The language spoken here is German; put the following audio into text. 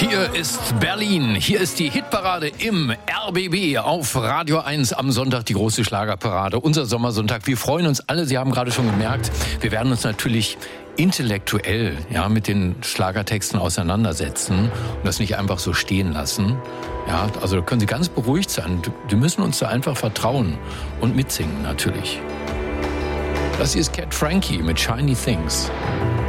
Hier ist Berlin, hier ist die Hitparade im RBB auf Radio 1 am Sonntag, die große Schlagerparade, unser Sommersonntag. Wir freuen uns alle, Sie haben gerade schon gemerkt, wir werden uns natürlich intellektuell mit den Schlagertexten auseinandersetzen und das nicht einfach so stehen lassen. Ja, also da können Sie ganz beruhigt sein, die müssen uns da einfach vertrauen und mitsingen natürlich. Das hier ist Cat Frankie mit Shiny Things.